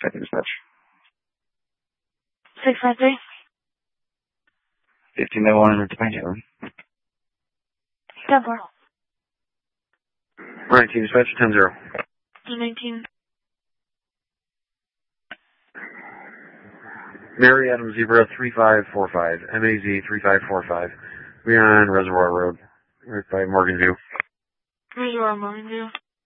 Thank you, dispatch. 653. 1501 to Pine Tower. 10-4. Right, team dispatch, 10-0. 19. Mary Adams Zebra 3545, MAZ 3545. We're on Reservoir Road, right by Morgan View. Reservoir Morgan View.